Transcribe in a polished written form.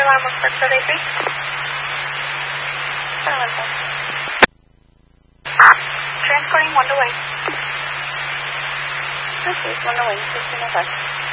alarm was for survey 3. Transporting 1 to Wayne. Okay, 1 to Wayne, 1605.